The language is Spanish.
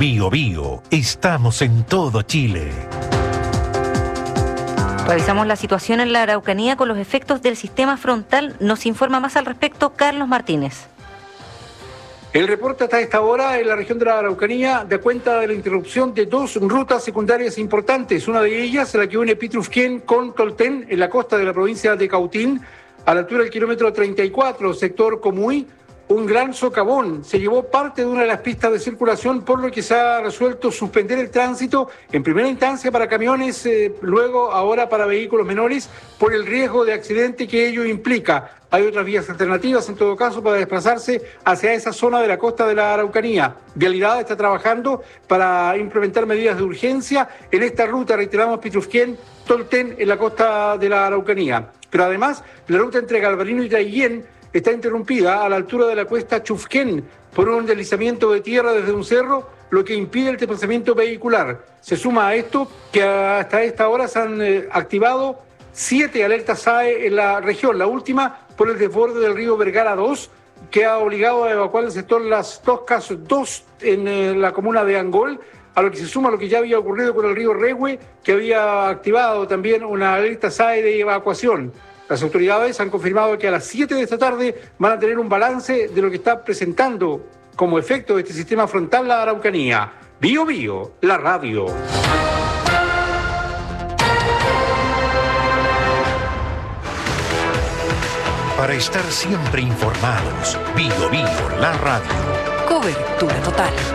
Bío Bío, estamos en todo Chile. Revisamos la situación en la Araucanía con los efectos del sistema frontal. Nos informa más al respecto Carlos Martínez. El reporte hasta esta hora en la región de la Araucanía da cuenta de la interrupción de dos rutas secundarias importantes. Una de ellas, la que une Pitrufquén con Tolten, en la costa de la provincia de Cautín, a la altura del kilómetro 34, sector Comuy. Un gran socavón se llevó parte de una de las pistas de circulación, por lo que se ha resuelto suspender el tránsito, en primera instancia para camiones, luego ahora para vehículos menores, por el riesgo de accidente que ello implica. Hay otras vías alternativas, en todo caso, para desplazarse hacia esa zona de la costa de la Araucanía. Vialidad está trabajando para implementar medidas de urgencia en esta ruta, reiteramos, Pitrufquén, Tolten, en la costa de la Araucanía. Pero además, la ruta entre Galvarino y Traiguén está interrumpida a la altura de la cuesta Chufquén por un deslizamiento de tierra desde un cerro, lo que impide el desplazamiento vehicular. Se suma a esto que hasta esta hora se han activado 7 alertas SAE en la región, la última por el desborde del río Vergara 2, que ha obligado a evacuar el sector Las Toscas 2 en la comuna de Angol, a lo que se suma lo que ya había ocurrido con el río Rehue, que había activado también una alerta SAE de evacuación. Las autoridades han confirmado que a las 7 de esta tarde van a tener un balance de lo que está presentando como efecto de este sistema frontal la Araucanía. Bío Bío, la radio. Para estar siempre informados, Bío Bío, la radio. Cobertura total.